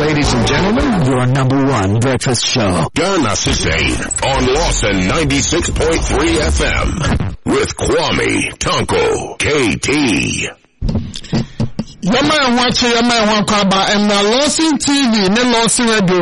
ladies and gentlemen, your number one breakfast show. Ghana Sisane on Lawson 96.3 FM with Kwame Tonko KT. Yama watch Yama Wakaba and the Lawson TV, ne Lawson Radio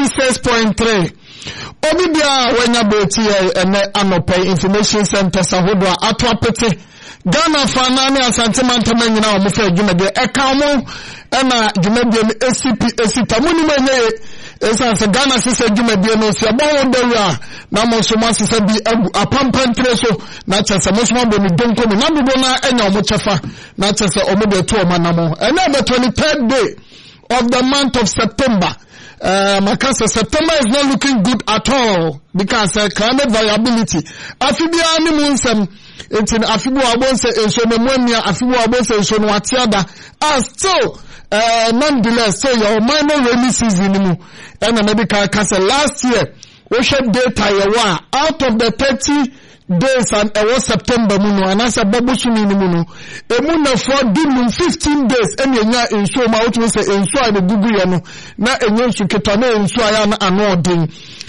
96.3. Obibia when you go to and Anope Information Center Sahodwa Atwapete Ghana Fanani Asantimanta Menina Mufe Jumade Ekamo Ena Jumade ACP Esitamuni Mene Esa Ghana Sisa Jumade no Siabawo Dewa Namo Somasi Sabi Apampan Treso Natasa Mosman Boni Donko Nabibona Enya Omochafa Natasa Omode Tuoma Namo and then the 23rd day of the month of September. Makasa September is not looking good at all because climate variability. Afibia ni munsem etin afibu abonse enso memwamia afibu abonse enso no atiada still nonetheless so your minor rainy season mu and medical case last year we showed data yawa out of the 30 days and it was September muno anasa babu sumi ni muno emuna for dum 15 days enya enso ma wotu say enso a gugu ye no na enye nsu keto na enso aya na ano odin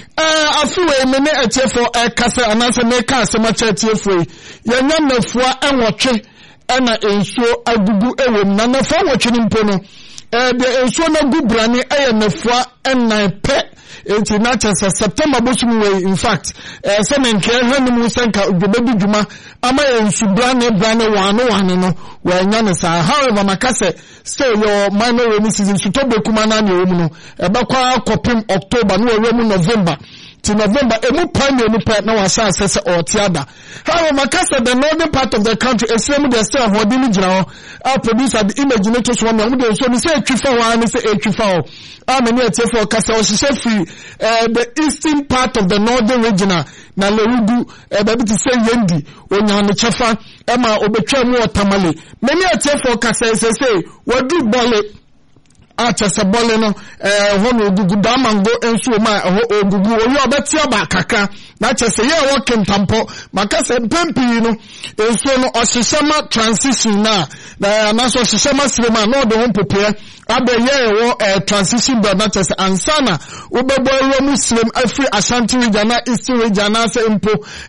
afiwe me ne etiefo kase anasa me ka asema etiefo yenya nafua enwotwe na enso agugu ewom na nafua wotwe ni mpo no de enso na gubrane eye nafua ennan pe enti na chese September bosumu we in fact semen ke hwanu senka obebi djuma ama ensu brane wano no wanya ne sa however makase still your minor rainy season sutobe kuma na ne omu no ebakwa kopim October no we November to November emu pa na wasa asese otiada however makase the northern part of the country esemu dey still hodini jira our producer the image no to so no dey so ni say twifa wa ni say twifa o ameni etefo kasa o sise free the eastern part of the northern regional na lerudu baby to say yendi onya no chefa ema obetwa mu otamale many etefo kasa say wadu bole achese bole no hono ogugu damango enso ma ogugu oyi obeti aba kaka na chese ye working tampo makase pempi no enso no oshisema transition na so oshisema sirema no de hon popia abe ye wo transition but na chese ansana ubebo mu sirem afri Ashanti region na Eastern region na se impo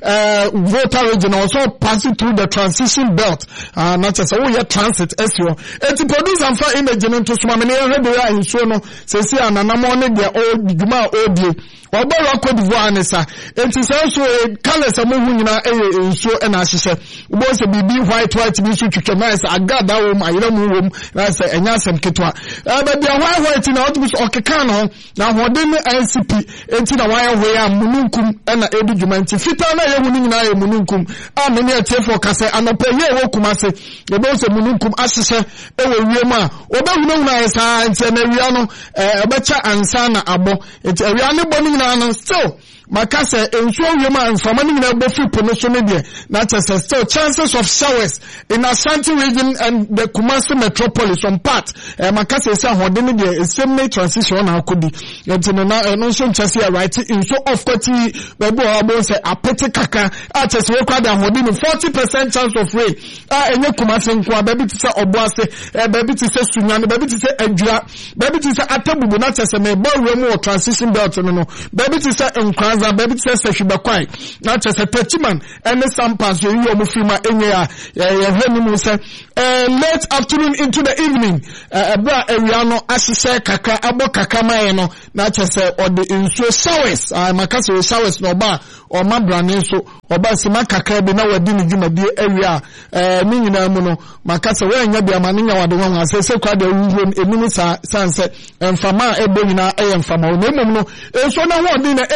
Volta region also passing through the transition belt na chese wo ye transit esio eti produce and for image no to suma me ne ya inso no sesi ananamo ne de djuma odie oboro Cote d'Ivoire ne sa enti so colors amohu nyina inso na ahyehe ubo se bibi white bi so twetwe na sa agada wo ayira mu wom na sa enya asem ketwa ba bia white na otu so okeka no na hode ne NCP enti na wan ho ya mununkum na edu djuma enti fita na ye hunu nyina ye mununkum amene etefo kase anope ye wo kumase ebo se mununkum ahyehe ewo wiem a obehunu na sa enti na wia no obecha ansa na abo enti wia ne bo ni still makase enso yema infama ni na bofi pono so ne na chese still chances of showers in Ashanti region and the Kumasi metropolis some part makase say hode ne de same transition na akodi yentino na no so chese ya right enso of course bebo abo say apete kaka a chese we kwa da hode ni 40% chance of rain enye Kumasi nko ababi ti say oboase baby ti say sunyane baby ti say adua baby ti say atabubu na chese me bo mu transition belt no baby ti say nkwanza baby ti say hwibakwai na chese tachiman ene sampas yo omufima enye ya hwani mu say late afternoon into the evening bra area no asese kaka abo kaka mai no na chese ode inso showers makase showers no ba o mabrane so oba sima kaka bi na wadi ni dwumadie area ni nyina mu no makase we nya bia manya wade ho asese kwa da wuwom emini sanse mfama ebo nyina mfama o nemum no enso na wodi na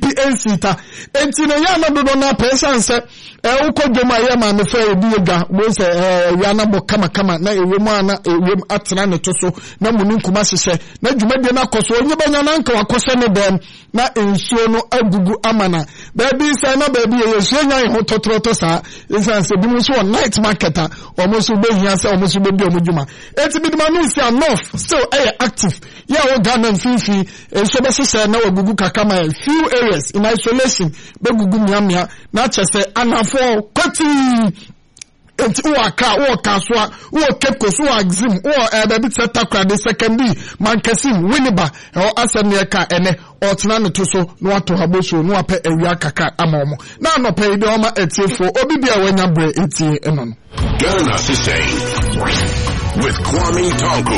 NCP enti no ya na dodo na pesanse ukodwoma ya ma me fa ebi ega bo se ya na bo kama na ewem ana ewem atena ne to so na mununkuma hyehyɛ na dwumadie na koso onye banya na nka wakɔsɛ ne dem na ensuo no agugu amana baby say na baby ye hwenya ho totroto sa insanse bi mu so night market a omo so be hia sɛ omo so be bi omo dwuma eti bi duma no sia north still active ya wo Ghana mfifi enso be hyehyɛ na wagugu kakama few areas in isolation be gugu miamia na kyese anafo kwati enti wo aka wo kaswa wo kepko so axim wo baby setakra de second bi mankasim winiba e asem ne ka ene otena ne to so no ato haboso no apɛ awia kaka ama omo na anɔpɛ de oma etiefo obi bia wanya bre etie eno no Ghana Sustain with Kwame Tonko.